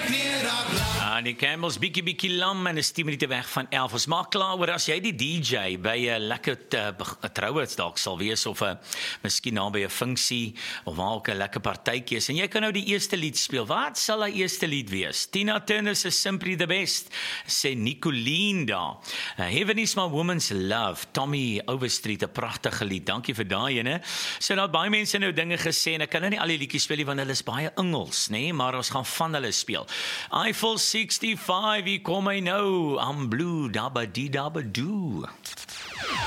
Die Campbells bietjie lam en is 10 minute weg van 11. Ons maak klaar oor as jy die DJ by 'n lekker troue dalk sal wees of miskien naby 'n funksie of waar ook 'n lekker partytjie is en jy kan nou die eerste lied speel. Wat sal die eerste lied wees? Tina Turner se Simply the Best, sê Nicoline daar. Heaven is my woman's love, Tommy Overstreet, 'n pragtige lied. Dankie vir daai ene. So daar baie mense nou dinge gesê en ek kan nou nie al die liedjies speel nie want hulle is baie Engels, nê, maar ons gaan van hulle speel. Eiffel 65, hier kom hy nou, I'm blue, dabba dee dabba doo.